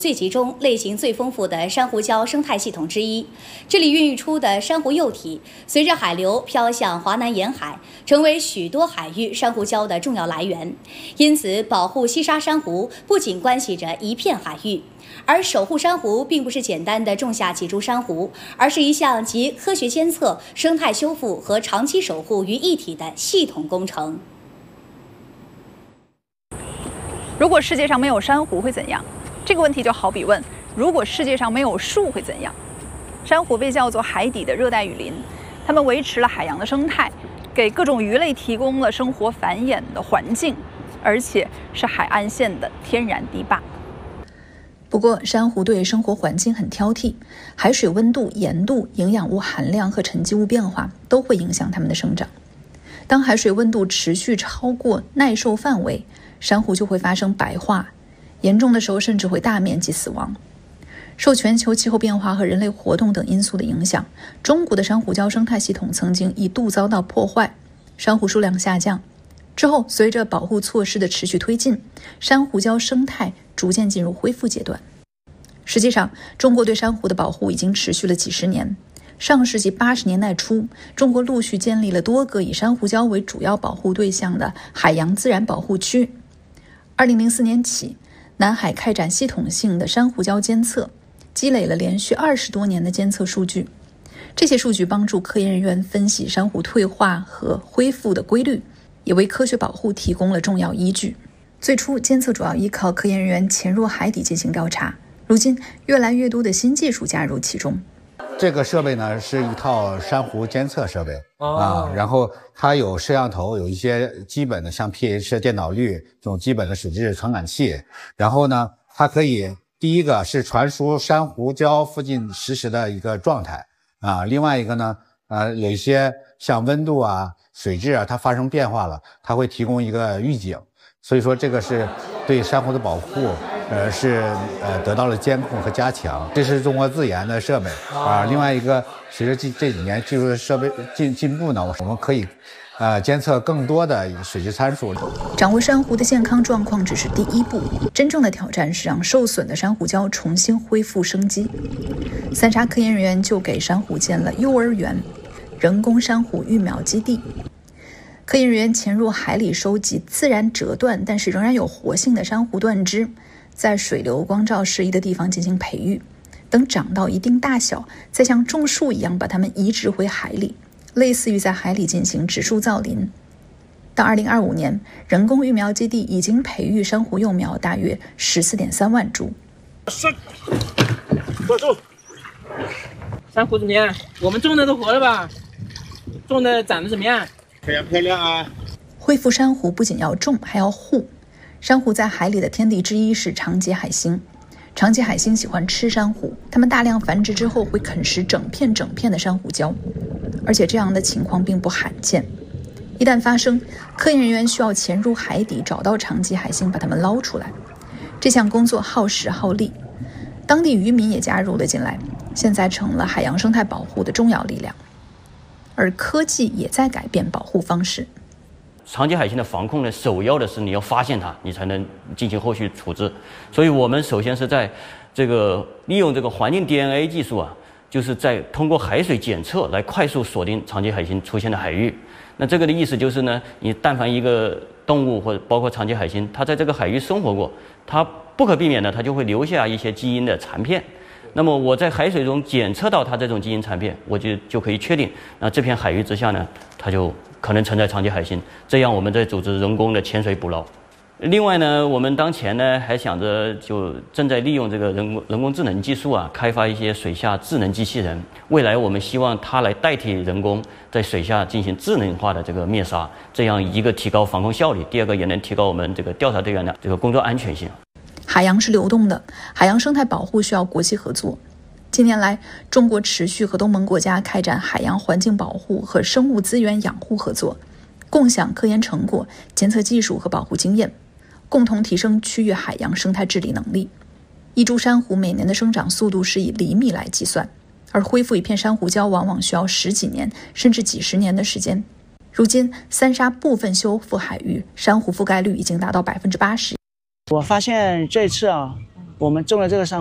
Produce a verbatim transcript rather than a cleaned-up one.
最集中、类型最丰富的珊瑚礁生态系统之一，这里孕育出的珊瑚幼体，随着海流飘向华南沿海，成为许多海域珊瑚礁的重要来源。因此，保护西沙珊瑚不仅关系着一片海域，而守护珊瑚并不是简单的种下几株珊瑚，而是一项集科学监测、生态修复和长期守护于一体的系统工程。 如果世界上没有珊瑚会怎样？这个问题就好比问，如果世界上没有树会怎样？珊瑚被叫做海底的热带雨林，它们维持了海洋的生态，给各种鱼类提供了生活繁衍的环境，而且是海岸线的天然堤坝。 不过，珊瑚对生活环境很挑剔，海水温度、盐度、营养物含量和沉积物变化都会影响它们的生长。当海水温度持续超过耐受范围，珊瑚就会发生白化，严重的时候甚至会大面积死亡。受全球气候变化和人类活动等因素的影响，中国的珊瑚礁生态系统曾经一度遭到破坏，珊瑚数量下降。之后，随着保护措施的持续推进，珊瑚礁生态逐渐进入恢复阶段。实际上，中国对珊瑚的保护已经持续了几十年。上世纪八十年代初，中国陆续建立了多个以珊瑚礁为主要保护对象的海洋自然保护区。二零零四年起，南海开展系统性的珊瑚礁监测，积累了连续二十多年的监测数据。这些数据帮助科研人员分析珊瑚退化和恢复的规律，也为科学保护提供了重要依据。最初，监测主要依靠科研人员潜入海底进行调查，如今越来越多的新技术加入其中。 这个设备呢是一套珊瑚监测设备、哦、啊，然后它有摄像头，有一些基本的像 P H 电导率这种基本的水质传感器，然后呢，它可以第一个是传输珊瑚礁附近实时的一个状态啊，另外一个呢，呃，有一些像温度啊、水质啊，它发生变化了，它会提供一个预警，所以说这个是对珊瑚的保护。呃，是呃得到了监控和加强，这是中国自研的设备啊。另外一个，随着这这几年技术设备进进步呢，我们可以呃监测更多的水质参数。 掌握珊瑚的健康状况只是第一步，真正的挑战是让受损的珊瑚礁重新恢复生机。三沙科研人员就给珊瑚建了幼儿园、人工珊瑚育苗基地。科研人员潜入海里收集自然折断但是仍然有活性的珊瑚断枝，在水流光照适宜的地方进行培育，等长到一定大小，再像种树一样把它们移植回海里，类似于在海里进行植树造林。到二零二五年，人工育苗基地已经培育珊瑚幼苗大约十四点三万株。 坐住！珊瑚怎么样？我们种的都活了吧？种的长得怎么样？ 非常漂亮啊！ 恢复珊瑚不仅要种，还要护。珊瑚在海里的天敌之一是长节海星，长节海星喜欢吃珊瑚，它们大量繁殖之后会啃食整片整片的珊瑚礁，而且这样的情况并不罕见。一旦发生，科研人员需要潜入海底找到长节海星，把它们捞出来。这项工作耗时耗力，当地渔民也加入了进来，现在成了海洋生态保护的重要力量。而科技也在改变保护方式。 长节海星的防控呢，首要的是你要发现它，你才能进行后续处置。所以我们首先是在这个利用这个环境 D N A 技术啊，就是在通过海水检测来快速锁定长节海星出现的海域。那这个的意思就是呢，你但凡一个动物或者包括长节海星，它在这个海域生活过，它不可避免的它就会留下一些基因的残片。那么我在海水中检测到它这种基因残片，我就就可以确定，那这片海域之下呢，它就可能存在长节海星，这样我们再组织人工的潜水捕捞。另外呢，我们当前呢还想着就正在利用这个人工人工智能技术啊，开发一些水下智能机器人。未来我们希望它来代替人工在水下进行智能化的这个灭杀，这样一个提高防控效率，第二个也能提高我们这个调查队员的这个工作安全性。 海洋是流动的，海洋生态保护需要国际合作。近年来，中国持续和东盟国家开展海洋环境保护和生物资源养护合作，共享科研成果、监测技术和保护经验，共同提升区域海洋生态治理能力。一株珊瑚每年的生长速度是以厘米来计算，而恢复一片珊瑚礁往往需要十几年甚至几十年的时间。如今，三沙部分修复海域珊瑚覆盖率已经达到百分之八十。 我发现这次啊， 我们种了这个珊瑚。